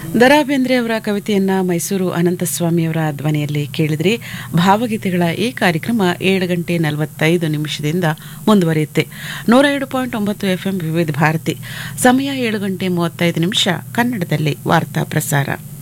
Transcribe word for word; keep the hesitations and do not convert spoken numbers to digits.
ದರಾ ಬೇಂದ್ರೆ ಅವರ ಕವಿತೆಯನ್ನ ಮೈಸೂರು ಅನಂತಸ್ವಾಮಿಯವರ ಧ್ವನಿಯಲ್ಲಿ ಕೇಳಿದ್ರಿ. ಭಾವಗೀತೆಗಳ ಈ ಕಾರ್ಯಕ್ರಮ ಏಳು ಗಂಟೆ ನಲವತ್ತೈದು ನಿಮಿಷದಿಂದ ಮುಂದುವರಿಯುತ್ತೆ. ನೂರ ಎರಡು ಪಾಯಿಂಟ್ ಒಂಬತ್ತು ಎಫ್ಎಂ ವಿವಿಧ ಭಾರತಿ. ಸಮಯ ಏಳು ಗಂಟೆ ಮೂವತ್ತೈದು ನಿಮಿಷ. ಕನ್ನಡದಲ್ಲಿ ವಾರ್ತಾ ಪ್ರಸಾರ.